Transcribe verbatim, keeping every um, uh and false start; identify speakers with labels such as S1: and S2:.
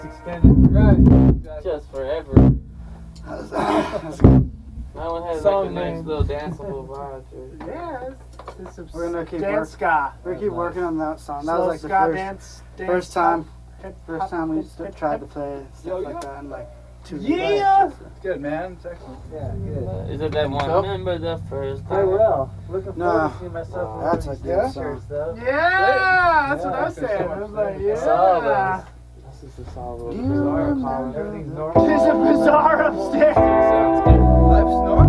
S1: extended.
S2: Right.
S3: Just forever.
S4: That's good.
S3: That one has
S1: Song
S3: like a nice
S1: name.
S3: little danceable vibe to it.
S1: Yeah, it's, it's some
S4: We're gonna keep
S1: dance
S4: work-
S1: ska.
S4: We keep working on that song. That
S1: Slow
S4: was like the
S1: ska
S4: first,
S1: dance, dance
S4: first time,
S1: hip
S4: first
S1: hop,
S4: time we
S1: hip,
S4: just
S1: hip,
S4: tried
S1: hip.
S4: to play stuff
S2: Yo,
S4: like
S2: yo.
S4: that in like two
S1: Yeah.
S4: weeks.
S2: It's good, man. It's excellent. Yeah, good.
S3: Is it that one?
S1: So?
S3: Remember the first time?
S5: I will. Looking
S4: No.
S5: forward to seeing myself in
S4: That's
S5: one
S4: a
S5: of
S4: good
S5: these
S4: song.
S5: t-shirts, though.
S1: Yeah, that's what
S2: Yeah,
S1: I was
S2: it's
S1: saying.
S2: so
S1: I
S2: much
S1: was like,
S2: fun.
S1: yeah.
S5: Solid.
S3: This is a solid
S4: You
S3: bizarre
S4: remember
S3: collar.
S2: Everything's normal.
S1: There's a bizarre upstairs.
S3: Sounds good.
S2: Life's normal.